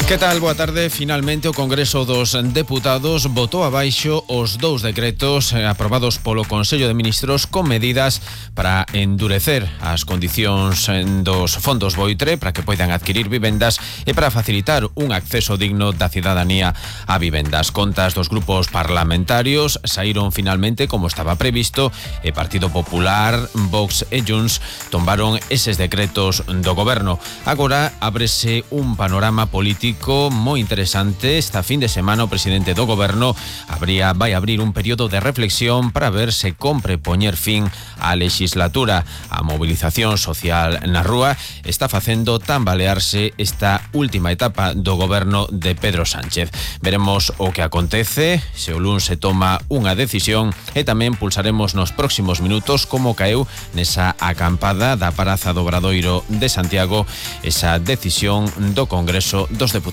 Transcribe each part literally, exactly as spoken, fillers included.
Que tal? Boa tarde. Finalmente o Congreso dos Deputados votou abaixo os dous decretos aprobados polo Consello de Ministros con medidas para endurecer as condicións dos fondos Boitre para que poidan adquirir vivendas e para facilitar un acceso digno da cidadanía a vivendas. Contas dos grupos parlamentarios saíron finalmente como estaba previsto e Partido Popular, Vox e Junts tombaron eses decretos do Goberno. Agora ábrese un panorama político moi interesante. Esta fin de semana o presidente do Goberno abría, vai abrir un período de reflexión para ver se compre poñer fin á legislatura. A movilización social na rúa está facendo tambalearse esta última etapa do Goberno de Pedro Sánchez. Veremos o que acontece, se o luns se toma unha decisión e tamén pulsaremos nos próximos minutos como caeu nesa acampada da Praza do Obradoiro de Santiago esa decisión do Congreso dos Deputados.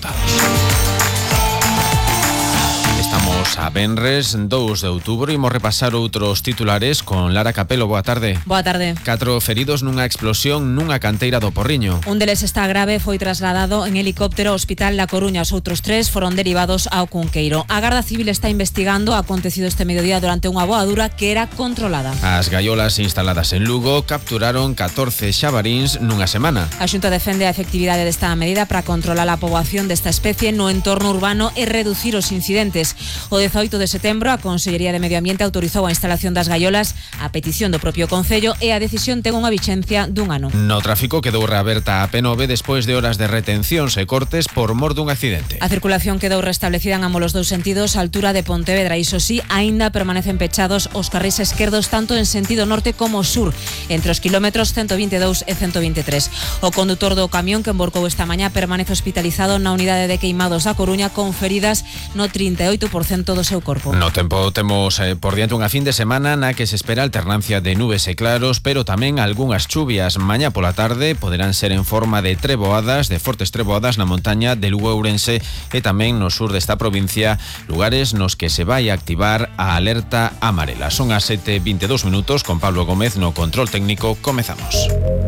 Estamos a venres dous de outubro e imos repasar outros titulares con Lara Capelo. Boa tarde. Boa tarde. Catro feridos nunha explosión nunha canteira do Porriño. Un deles está grave, foi trasladado en helicóptero ao Hospital La Coruña. Os outros tres foron derivados ao Cunqueiro. A Garda Civil está investigando o acontecido este mediodía durante unha voadura que era controlada. As gaiolas instaladas en Lugo capturaron catorce xabaríns nunha semana. A Xunta defende a efectividade desta medida para controlar a poboación desta especie no entorno urbano e reducir os incidentes. O dezaoito de setembro, a Consellería de Medio Ambiente autorizou a instalación das gaiolas a petición do propio Concello e a decisión ten unha vixencia dun ano. No tráfico quedou reaberta a P nove despois de horas de retencións e cortes por mor dun accidente. A circulación quedou restablecida en ambos os dous sentidos á altura de Pontevedra. Iso sí, aínda permanecen pechados os carrís esquerdos tanto en sentido norte como sur, entre os kilómetros ciento veintidós e ciento veintitrés. O condutor do camión que emborcou esta mañá permanece hospitalizado na unidade de queimados da Coruña con feridas no trinta e oito por cento do seu corpo. No tempo temos eh, por diante unha fin de semana na que se espera alternancia de nubes e claros, pero tamén algunhas chuvias. Mañá pola tarde poderán ser en forma de treboadas, de fortes treboadas na montaña de Lugo e Ourense e tamén no sur desta provincia, lugares nos que se vai a activar a alerta amarela. Son as sete e veintidós minutos con Pablo Gómez no control técnico. Comezamos.